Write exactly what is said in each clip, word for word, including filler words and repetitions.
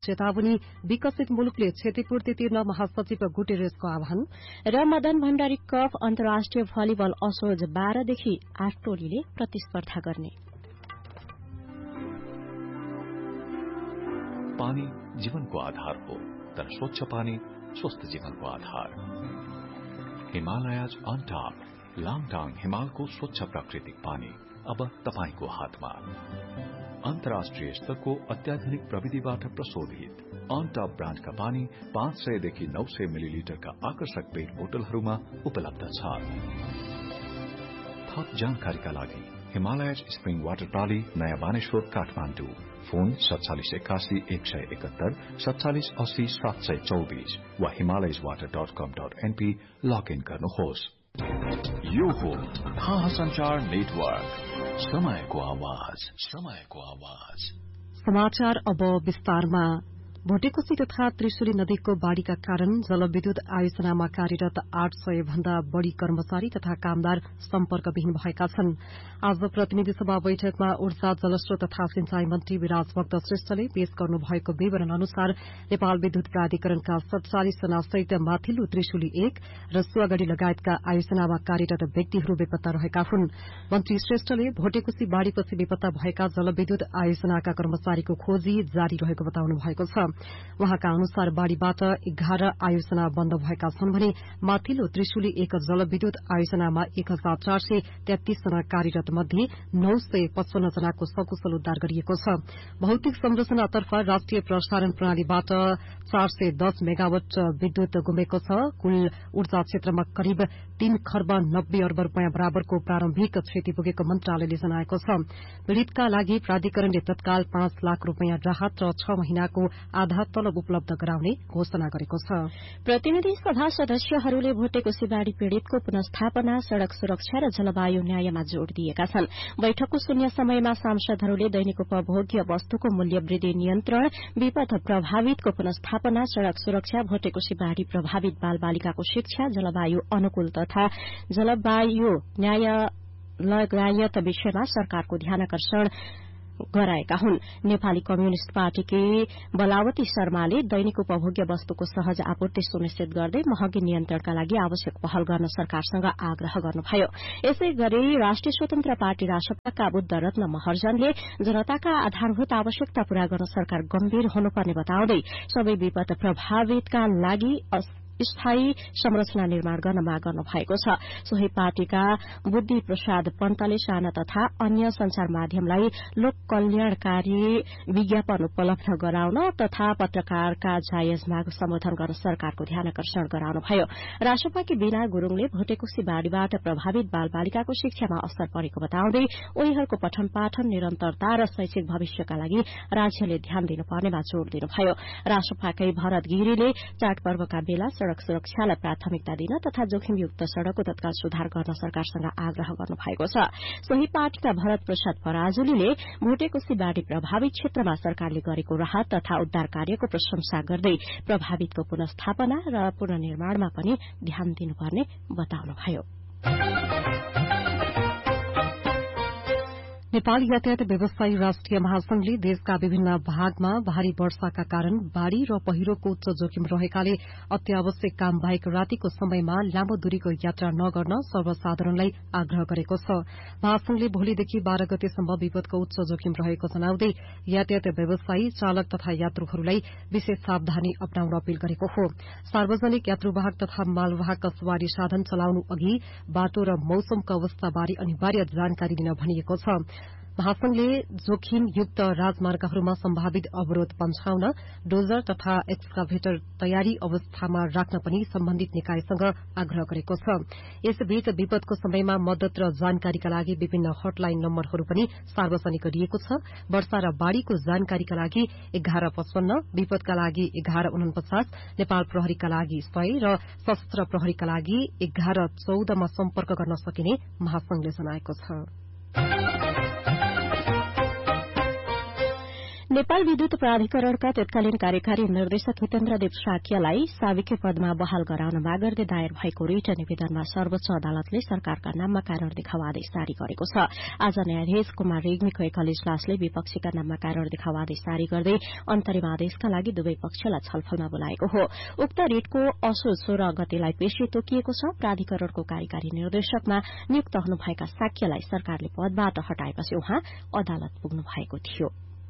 चेतावनी, विकसित मुलुकले क्षतिपूर्ति तिर्न महासचिव गुटेरेसको आह्वान र मदन भण्डारी कप अन्तर्राष्ट्रिय भलिबल असोज बाह्रदेखि आठ टोलीले प्रतिस्पर्धा गर्ने। पानी जीवनको आधार हो, तर स्वच्छ पानी स्वस्थ जीवनको आधार। हिमालयज अन टप लाङटाङ हिमालको स्वच्छ प्राकृतिक पानी अब तपाईको हातमा। अन्तर्राष्ट्रिय स्तरको अत्याधुनिक प्रविधिबाट प्रशोधित अन टप ब्रान्डका पानी पाँच सयदेखि नौ सय मिलिलिटरका आकर्षक पेट बोतलहरूमा उपलब्ध छ। थप जानकारीका लागि हिमालयज स्प्रिङ वाटर प्रणाली नयाँ बानेश्वर काठमाडौँ। फोन सत्तालिस एकासी एक सय एकहत्तर सत्तालिस अस्सी सात सय चौबीस वा हिमालयज वाटर डट कम डट एनपी लगइन गर्नुहोस्। यो हो महासञ्चार नेटवर्क, समयको आवाज, समयको आवाज। समाचार अब विस्तारमा। भोटेकोशी तथा त्रिशुली नदीको बाढ़ीका कारण जलविद्युत आयोजनामा कार्यरत आठ सय भन्दा बढ़ी कर्मचारी तथा कामदार सम्पर्कविहीन भएका छन्। आज प्रतिनिधि सभा बैठकमा ऊर्जा जलस्रोत तथा सिंचाई मन्त्री विराजभक्त श्रेष्ठले पेश गर्नुभएको विवरण अनुसार नेपाल विद्युत प्राधिकरणका सत्तालिस जना सहित माथिल्लो त्रिशुली एक र सुवागढ़ी लगायतका आयोजनामा कार्यरत व्यक्तिहरू बेपत्ता रहेका हुन्। मन्त्री श्रेष्ठले भोटेकोशी बाढ़ीपछि बेपत्ता भएका जलविद्युत आयोजनाका कर्मचारीको खोजी जारी रहेको बताउनु भएको छ। उहाँका अनुसार बाढ़ीबाट एघार आयोजना बन्द भएका छन् भने माथिल्लो त्रिशुली एक जलविद्युत आयोजनामा एक हजार चार सय तेत्तीस जना कार्यरत मध्ये नौ सय पचपन्न जनाको सकुशल उद्धार गरिएको छ। भौतिक संरचनातर्फ राष्ट्रिय प्रसारण प्रणालीबाट चार सय दस मेगावाट विद्युत गुमेको छ। कुल ऊर्जा क्षेत्रमा करिब तीन खर्ब नब्बे अर्ब रूपियाँ बराबरको प्रारम्भिक क्षति पुगेको मन्त्रालयले जनाएको छ। पीड़ितका लागि प्राधिकरणले तत्काल पाँच लाख रूपियाँ राहत र छ महिनाको आधा तलब उपलब्ध गराउने घोषणा गरेको छ। प्रतिनिधि सभा सदस्यहरूले भोटेकोशी बाढ़ी पीड़ितको पुनस्थापना, सड़क सुरक्षा र जलवायु न्यायमा जोड़ दिएका छन्। बैठकको शून्य समयमा सांसदहरूले दैनिक उपभोग्य वस्तुको मूल्य वृद्धि नियन्त्रण, विपद प्रभावितको पुनस्थापना, सड़क सुरक्षा, भोटेकोशी बाढ़ी प्रभावित बाल बालिकाको शिक्षा, जलवायु अनुकूल तथा जलवायु न्याय लगायत विषयमा सरकारको ध्यानाकर्षण गराएका हुन्। नेपाली कम्युनिष्ट पार्टीकी बलावती शर्माले दैनिक उपभोग्य वस्तुको सहज आपूर्ति सुनिश्चित गर्दै महँगी नियन्त्रणका लागि आवश्यक पहल गर्न सरकारसँग आग्रह गर्नुभयो। यसै गरी राष्ट्रिय स्वतन्त्र पार्टी रासपाका बुद्ध रत्न महर्जनले जनताका आधारभूत आवश्यकता पूरा गर्न सरकार गम्भीर हुनुपर्ने बताउँदै सबै विपद प्रभावितका लागि स्थायी संरचना निर्माण गर्न माग गर्नु भएको छ। सोही पार्टीका बुद्धि प्रसाद पन्तले साना तथा अन्य संचार माध्यमलाई लोक कल्याणकारी विज्ञापन उपलब्ध गराउन तथा पत्रकारका जायज माग सम्बोधन गर्न सरकारको ध्यानाकर्षण गराउनुभयो। राष्ट्रपति बीना गुरूङले भोटेकोशी बाढ़ीबाट प्रभावित बाल बालिकाको शिक्षामा असर परेको बताउँदै उनीहरूको पठन पाठन निरन्तरता र शैक्षिक भविष्यका लागि राज्यले ध्यान दिनुपर्नेमा जोड़ दिनुभयो। राष्ट्रपाकै भरत गिरीले चाडपर्वका बेला सड़क सुरक्षालाई प्राथमिकता दिन तथा जोखिमयुक्त सड़कको तत्काल सुधार गर्न सरकारसँग आग्रह गर्नु भएको छ। सोही पार्टीका भरत प्रसाद पराजुलीले भोटेकोशी बाढ़ी प्रभावित क्षेत्रमा सरकारले गरेको राहत तथा उद्धार कार्यको प्रशंसा गर्दै प्रभावितको पुनस्थापना र पुनर्निर्माणमा पनि ध्यान दिनुपर्ने बताउनुभयो। नेपाल यातायात व्यवसायी राष्ट्रिय महासंघले देशका विभिन्न भागमा भारी वर्षाका कारण बाढ़ी र पहिरोको उच्च जोखिम रहेकाले अत्यावश्यक काम बाहेक रातिको समयमा लामो दूरीको यात्रा नगर्न सर्वसाधारणलाई आग्रह गरेको छ। महासंघले भोलिदेखि बाह्र गतेसम्म विपदको उच्च जोखिम रहेको जनाउँदै यातायात व्यवसायी, चालक तथा यात्रुहरूलाई विशेष सावधानी अपनाउन अपील गरेको हो। सार्वजनिक यात्रुवाहक तथा मालवाहक सवारी साधन चलाउनु अघि बाटो र मौसमको अवस्थाबारे अनिवार्य जानकारी दिन भनिएको छ। महासंघले जोखिमयुक्त राजमार्गहरूमा सम्भावित अवरोध पन्छाउन डोजर तथा एक्सकाभेटर तयारी अवस्थामा राख्न पनि सम्बन्धित निकायसँग आग्रह गरेको छ। यसबीच विपदको समयमा मद्दत र जानकारीका लागि विभिन्न हटलाइन नम्बरहरू पनि सार्वजनिक गरिएको छ। वर्षा र बाढ़ीको जानकारीका लागि एघार पचपन्न, विपदका लागि एघार उनपचास, नेपाल प्रहरीका लागि सय र सशस्त्र प्रहरीका लागि एघार चौधमा सम्पर्क गर्न सकिने महासंघले जनाएको छ। नेपाल विद्युत प्राधिकरणका तत्कालीन कार्यकारी निर्देशक हितेन्द्रदेव साक्यलाई साविके पदमा बहाल गराउन माग गर्दै दायर भएको रिट निवेदनमा सर्वोच्च अदालतले सरकारका नाममा कारण देखाउ आदेश जारी गरेको छ। आज न्यायाधीश कुमार रेग्मीको एकल इजलासले विपक्षीका नाममा कारण देखाउ आदेश जारी गर्दै अन्तरिम आदेशका लागि दुवै पक्षलाई छलफलमा बोलाएको हो। उक्त रिटको असोज सोह्र गतेलाई पेशी तोकिएको छ। प्राधिकरणको कार्यकारी निर्देशकमा नियुक्त हुनुभएका साक्यलाई सरकारले पदबाट हटाएपछि उहाँ अदालत पुग्नु भएको थियो।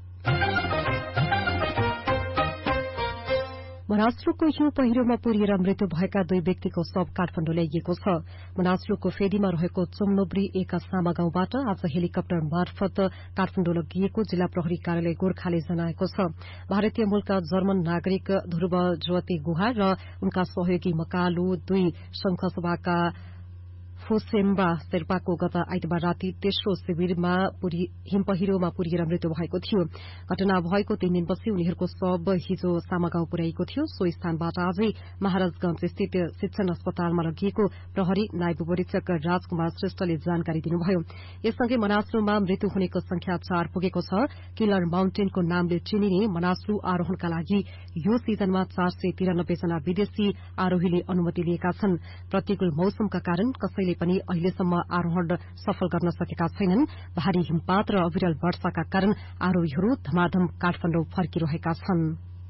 मनास्लुको हिउँ पहिरोमा पुरिएर मृत्यु भएका दुई व्यक्तिको शव काठमाडौँ ल्याइएको छ। मनास्लुको फेदीमा रहेको चुम्नोब्री एक सामा गाउँबाट आज हेलिकप्टर मार्फत काठमाडौँ लगिएको जिल्ला प्रहरी कार्यालय गोर्खाले जनाएको छ। भारतीय मूलका जर्मन नागरिक ध्रुव ज्योति गुहा र उनका सहयोगी मकालु दुई संघसभाका फोसेम्बा शेर्पाको गत आइतबार राति तेस्रो शिविरमा हिमपहिरोमा पुरिएर मृत्यु भएको थियो। घटना भएको तीन दिनपछि उनीहरूको शव हिजो सामागाउँ पुर्याइएको थियो। सो स्थानबाट आजै महाराजगंज स्थित शिक्षण अस्पतालमा लगिएको प्रहरी नायब उपरीक्षक राजकुमार श्रेष्ठले जानकारी दिनुभयो। यससँगै मनास्लुमा मृत्यु हुनेको संख्या चार पुगेको छ। किलर माउन्टेनको नामले चिनिने मनास्लु आरोहणका लागि यो सिजनमा चार सय तिरानब्बे जना विदेशी आरोहीले अनुमति लिएका छन्। प्रतिकूल मौसमका कारण कसैले पनि अहिलेसम्म आरोहण सफल गर्न सकेका छैनन्। भारी हिमपात र अविरल वर्षाका कारण आरोहीहरू धमाधम काठमाडौँ फर्किरहेका छन्।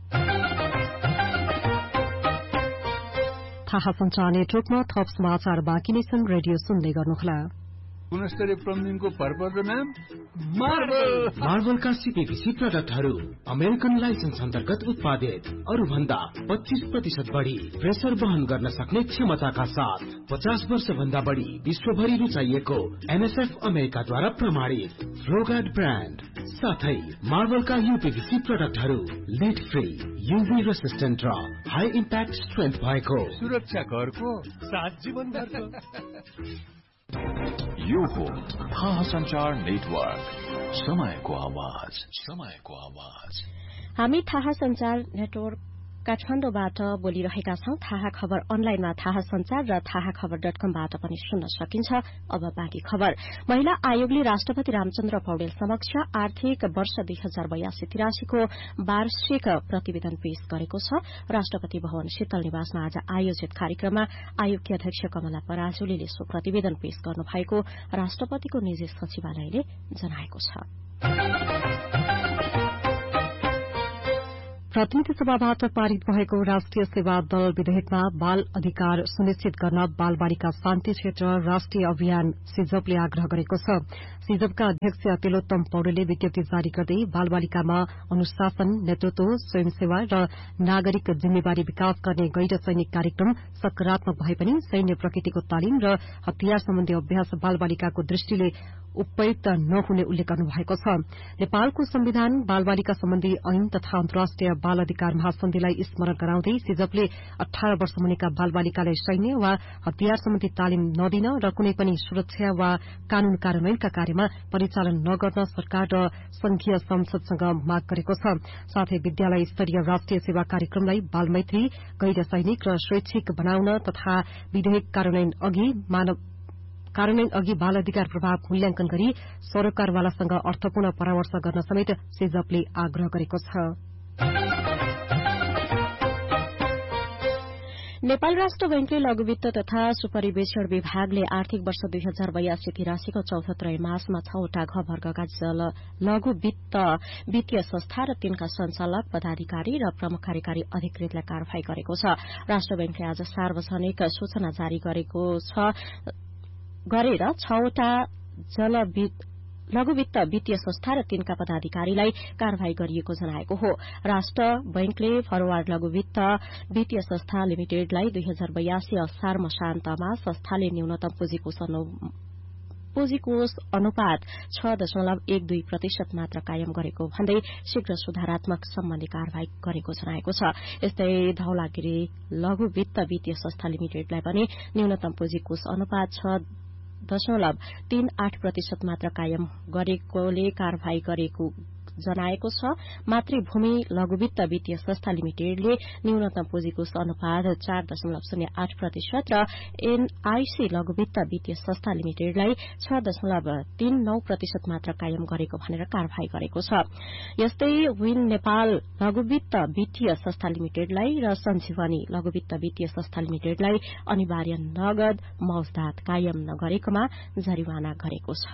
थाहा सञ्चार नेटवर्कमा थप समाचार बाँकी नै छन्। रेडियो सुन्दै गर्नुहोला। गुणस्तरीय प्लम्बिङको भरपर्दो नाम मार्बल। मार्बलका सीपीभीसी प्रोडक्टहरू अमेरिकन लाइसेन्स अन्तर्गत उत्पादित, अरू भन्दा पच्चीस प्रतिशत बढ़ी प्रेसर वहन गर्न सक्ने क्षमताका साथ पचास वर्ष भन्दा बढ़ी विश्वभरि रुचाइएको एनएसएफ अमेरिकाद्वारा प्रमाणित फ्लोगार्ड ब्रान्ड साथै मार्बलका यूपीभीसी प्रोडक्टहरू लिड फ्री, यूभी रेसिस्टेन्ट र हाई इम्प्याक्ट स्ट्रेन्थ भएको सुरक्षा घरको साथ जीवनभरको। यो हो थाहा संचार नेटवर्क, समयको आवाज, समयको आवाज। हामी थाहा संचार नेटवर्क काठमाडौँबाट बोलिरहेका छौं। थाहा खबर अनलाइनमा थाहा संचार र थाहा खबर डट कमबाट पनि सुन्न सकिन्छ। अब बाँकी खबर। महिला आयोगले राष्ट्रपति रामचन्द्र पौडेल समक्ष आर्थिक वर्ष दुई हजार बयासी तिरासीको वार्षिक प्रतिवेदन पेश गरेको छ। राष्ट्रपति भवन शीतल निवासमा आज आयोजित कार्यक्रममा आयोगकी अध्यक्ष कमला पराजुलीले सो प्रतिवेदन पेश गर्नुभएको राष्ट्रपतिको निजी सचिवालयले जनाएको छ। प्रतिनिधि सभाबाट पारित भएको राष्ट्रिय सेवा दल विधेयकमा बाल अधिकार सुनिश्चित गर्न बालबालिका शान्ति क्षेत्र राष्ट्रिय अभियान सिजपले आग्रह गरेको छ। सिजपका अध्यक्ष तिलोत्तम पौडेलले विज्ञप्ति जारी गर्दै बालबालिकामा अनुशासन, नेतृत्व, स्वयंसेवा र नागरिक जिम्मेवारी विकास गर्ने गैर सैनिक कार्यक्रम सकारात्मक भए पनि सैन्य प्रकृतिको तालिम र हतियार सम्बन्धी अभ्यास बालबालिकाको दृष्टिले उपयुक्त नहुने उल्लेख गर्नुभएको छ। नेपालको संविधान, बालबालिका सम्बन्धी ऐन तथा अन्तर्राष्ट्रिय बाल अधिकार महासन्धिलाई स्मरण गराउँदै सिजपले अठार वर्ष मुनिका बालबालिकालाई सैन्य वा हतियार सम्बन्धी तालिम नदिन र कुनै पनि सुरक्षा वा कानून कार्यान्वयनका कार्यमा परिचालन नगर्न सरकार र संघीय संसदसँग माग गरेको छ। साथै विद्यालय स्तरीय राष्ट्रिय सेवा कार्यक्रमलाई बालमैत्री, गैर सैनिक र स्वैच्छिक बनाउन तथा विधेयक कार्यान्वयन अघि मानव कार्यान्वयन अघि बाल अधिकार प्रभाव मूल्याङ्कन गरी सरकारवालासँग अर्थपूर्ण परामर्श गर्न समेत सिजपले आग्रह गरेको छ। नेपाल राष्ट्र बैंकले लघुवित्त तथा सुपरिवेक्षण विभागले आर्थिक वर्ष दुई हजार बयासी तिरासीको चौथो त्रैमासमा छवटा घ वर्गका जल लघु वित्त वित्तीय संस्था र तिनका संचालक, पदाधिकारी र प्रमुख कार्यकारी अधिकृतलाई कार्यवाही गरेको छ। राष्ट्र बैंकले आज सार्वजनिक सूचना जारी गरेको छ गरेर छवटा जल लघुवित्त वित्तीय संस्था र तिनका पदाधिकारीलाई कार्यवाही गरिएको जनाएको हो। राष्ट्र बैंकले फरवार्ड लघुवित्त वित्तीय संस्था लिमिटेडलाई दुई हजार बयासी असार मसान्तमा संस्थाले न्यूनतम पुँजीकोष पुँजीकोष अनुपात छ दशमलव एक दुई प्रतिशत मात्र कायम गरेको भन्दै शीघ्र सुधारात्मक सम्बन्धी कार्यवाही गरेको जनाएको छ। यस्तै धौलागिरी लघुवित्त वित्तीय संस्था लिमिटेडलाई पनि न्यूनतम पुँजीकोष अनुपात छ दशमलव तीन आठ प्रतिशत मात्र कायम गरेकोले कार्यवाही गरेको जनाएको छ। मातृभूमि लघुवित्त वित्तीय संस्था लिमिटेडले न्यूनतम पुँजीकोष अनुपात चार दशमलव शून्य आठ प्रतिशत र एनआईसी लघुवित्त वित्तीय संस्था लिमिटेडलाई छ दशमलव तीन नौ प्रतिशत मात्र कायम गरेको भनेर कारवाही गरेको छ। यस्तै विन नेपाल लघुवित्त वित्तीय संस्था लिमिटेडलाई र सञ्जीवनी लघुवित्त वित्तीय संस्था लिमिटेडलाई अनिवार्य नगद मौजदात कायम नगरेकोमा जरिवाना गरेको छ।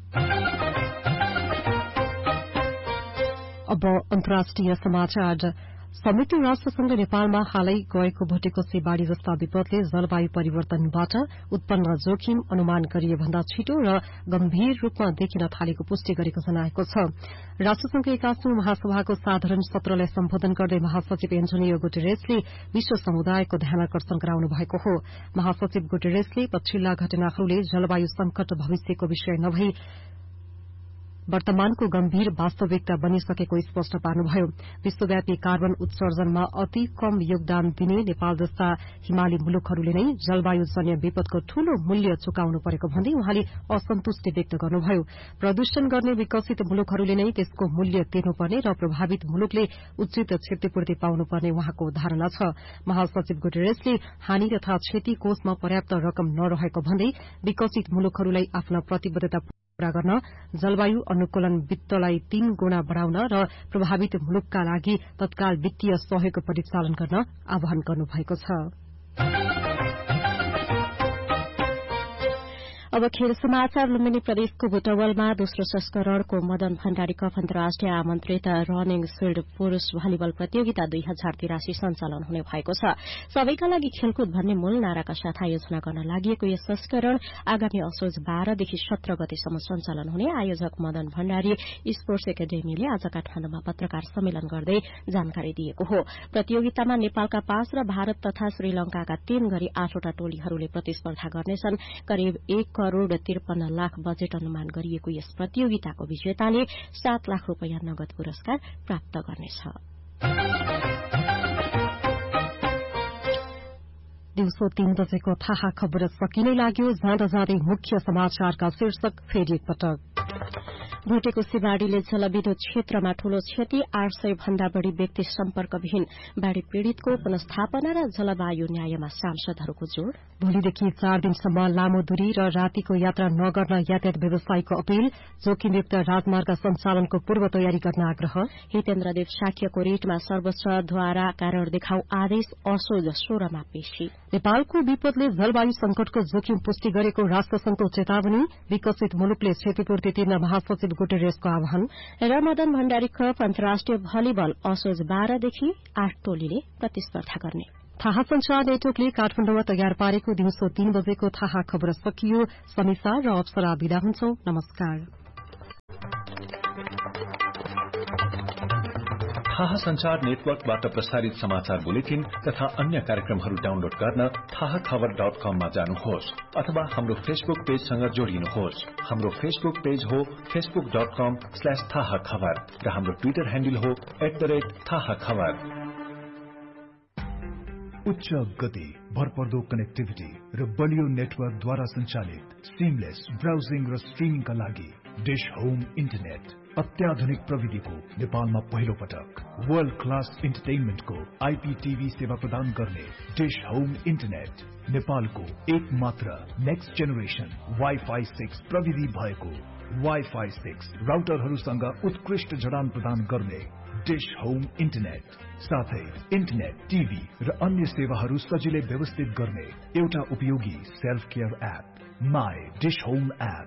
अब अन्तर्राष्ट्रिय समाचार। संयुक्त राष्ट्रसंघ नेपालमा हालै गएको भोटेकोसी बाढ़ी जस्ता विपदले जलवायु परिवर्तनबाट उत्पन्न जोखिम अनुमान गरिए भन्दा छिटो र गम्भीर रूपमा देखिन थालेको पुष्टि गरेको जनाएको छ। राष्ट्रसंघ एकासी महासभाको साधारण सत्रलाई सम्बोधन गर्दै महासचिव एन्टोनियो गुटेरेसले विश्व समुदायको ध्यानाकर्षण गराउनु भएको हो। महासचिव गुटेरेसले पछिल्ला घटनाहरूले जलवायु संकट भविष्यको विषय नभई वर्तमानको गम्भीर वास्तविकता बनिसकेको स्पष्ट पार्नुभयो। विश्वव्यापी कार्बन उत्सर्जनमा अति कम योगदान दिने नेपाल जस्ता हिमाली मुलुकहरूले नै जलवायुजन्य विपदको ठूलो मूल्य चुकाउनु परेको भन्दै उहाँले असन्तुष्टि व्यक्त गर्नुभयो। प्रदूषण गर्ने विकसित मुलुकहरूले नै त्यसको मूल्य तिर्नुपर्ने र प्रभावित मुलुकले उचित क्षतिपूर्ति पाउनुपर्ने उहाँको धारणा छ। महासचिव गुटेरेसले हानि तथा क्षति कोषमा पर्याप्त रकम नरहेको भन्दै विकसित मुलुकहरूलाई आफ्ना प्रतिबद्धता पूरा गर्न जलवायु अनुकूलन वित्तलाई तीन गुणा बढ़ाउन र प्रभावित मुलुकका लागि तत्काल वित्तीय सहयोग परिचालन गर्न आह्वान गर्नुभएको छ। अब खेल समाचार। लुम्बिनी प्रदेशको बुटवलमा दोस्रो संस्करणको मदन भण्डारी कप अन्तर्राष्ट्रिय आमन्त्रित रनिङ शिल्ड पुरूष भलिबल प्रतियोगिता दुई हजार तिरासी सञ्चालन हुने भएको छ। सबैका लागि खेलकुद भन्ने मूल नाराका साथ आयोजना गर्न लागि यस संस्करण आगामी असोज बाह्रदेखि सत्र गतेसम्म सञ्चालन हुने आयोजक मदन भण्डारी स्पोर्ट्स एकाडेमीले आज काठमाडौँमा पत्रकार सम्मेलन गर्दै जानकारी दिएको हो। प्रतियोगितामा नेपालका पाँच र भारत तथा श्रीलंकाका तीन गरी आठवटा टोलीहरूले प्रतिस्पर्धा गर्नेछन्। करिब एक करोड़ त्रिपन्न लाख बजेट अनुमान गरिएको यस प्रतियोगिताको विजेताले सात लाख रूपियाँ नगद पुरस्कार प्राप्त गर्नेछ। दिउँसो तीन बजेको थाहा खबर सकिनै लाग्यो। जाँदा जाँदै मुख्य समाचारका शीर्षक फेरि एकपटक। भोटेकोसी बाढ़ीले जलविद्युत क्षेत्रमा ठूलो क्षति, आठ सय भन्दा बढ़ी व्यक्ति सम्पर्कविहीन। बाढ़ी पीड़ितको पुनस्थापना र जलवायु न्यायमा सांसदहरूको जोड़। भोलिदेखि चार दिनसम्म लामो दूरी र रातिको यात्रा नगर्न यातायात व्यवसायीको अपील। जोखिमयुक्त राजमार्ग सञ्चालनको पूर्व तयारी गर्न आग्रह। हितेन्द्रदेव शाक्यको रिटमा सर्वोच्चद्वारा कारण देखाउ आदेश असोज सोह्रमा पेशी। नेपालको विपदले जलवायु संकटको जोखिम पुष्टि गरेको राष्ट्रसंघको चेतावनी। विकसित मुलुकले क्षतिपूर्ति तिर्न महासचिव गुटेरेसको आह्वान। र मदन भण्डारी कप अन्तर्राष्ट्रिय भलिबल असोज बाह्रदेखि आठ टोलीले प्रतिस्पर्धा गर्ने। थाहा संचार नेटवर्कले काठमाडौँमा तयार पारेको दिउँसो तीन बजेको थाहा खबर सकियो। समीसा र अप्सरा विदा हुन्छौं। नमस्कार। थाहा संचार नेटवर्कबाट प्रसारित समाचार बुलेटिन तथा अन्य कार्यक्रमहरू डाउनलोड गर्न थाहा खबर डट कममा जानुहोस् अथवा हाम्रो फेसबुक पेजसँग जोडिनुहोस्। हाम्रो फेसबुक पेज हो फेसबुक डट कम स्ल्याश थाहा खबर र हाम्रो ट्विटर ह्यान्डल हो एट द रेट थाहा खबर। उच्च गति, भरपर्दो कनेक्टिभिटी र बलियो नेटवर्कद्वारा सञ्चालित सिमलेस ब्राउजिङ र स्ट्रिमिङका लागि डिश होम इन्टरनेट अत्याधुनिक प्रविधिको नेपालमा पहिलो पटक वर्ल्ड क्लास इन्टरटेनमेन्टको आईपीटीभी सेवा प्रदान गर्ने डिश होम इन्टरनेट नेपालको एक मात्र नेक्स्ट जेनेरेसन वाइफाई सिक्स प्रविधि भएको वाइफाई सिक्स राउटरहरूसँग उत्कृष्ट जडान प्रदान गर्ने डिश होम इन्टरनेट साथै इन्टरनेट, टिभी र अन्य सेवाहरू सजिलै व्यवस्थित गर्ने एउटा उपयोगी self care app my dish home app.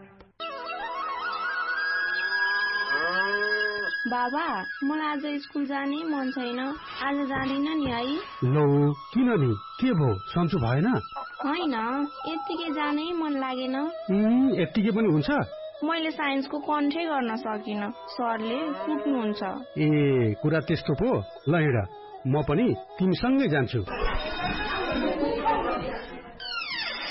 बाबा, मलाई आज स्कुल जाने मन छैन। आज जाँदिन नि है। लो, किन नि? के भो, सन्चो भएन? होइन, यत्तिकै जानै मन लागेन। यत्तिकै पनि हुन्छ? मैले साइन्सको कन्ठै गर्न सकिन। सरले कुट्नुहुन्छ। ए, कुरा त्यस्तो पो। ल हिँड, म पनि तिमीसँगै जान्छु।